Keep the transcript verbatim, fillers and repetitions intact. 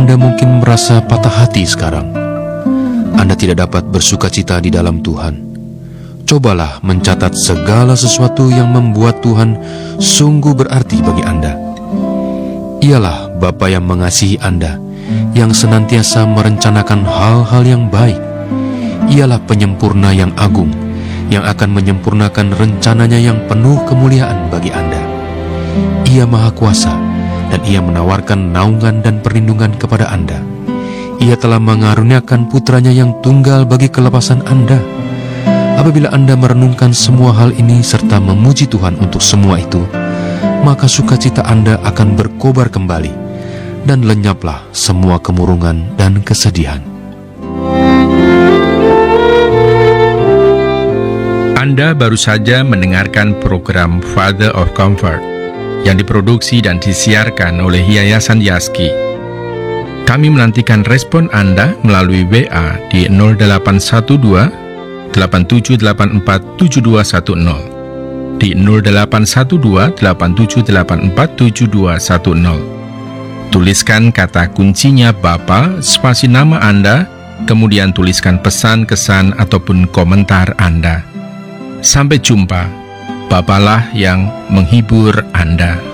Anda mungkin merasa patah hati sekarang. Anda tidak dapat bersukacita di dalam Tuhan. Cobalah mencatat segala sesuatu yang membuat Tuhan sungguh berarti bagi Anda. Ialah Bapa yang mengasihi Anda, yang senantiasa merencanakan hal-hal yang baik. Ialah penyempurna yang agung, yang akan menyempurnakan rencananya yang penuh kemuliaan bagi Anda. Ia Maha Kuasa, dan Ia menawarkan naungan dan perlindungan kepada Anda. Ia telah mengaruniakan putranya yang tunggal bagi kelepasan Anda. Apabila Anda merenungkan semua hal ini serta memuji Tuhan untuk semua itu, maka sukacita Anda akan berkobar kembali, dan lenyaplah semua kemurungan dan kesedihan. Anda baru saja mendengarkan program Father of Comfort yang diproduksi dan disiarkan oleh Yayasan Yaski. Kami menantikan respon Anda melalui W A di nol delapan satu dua, delapan tujuh delapan empat, tujuh dua satu nol, di nol delapan satu dua, delapan tujuh delapan empat, tujuh dua satu nol. Tuliskan kata kuncinya Bapa, spasi nama Anda, kemudian tuliskan pesan, kesan, ataupun komentar Anda. Sampai jumpa. Bapalah yang menghibur Anda.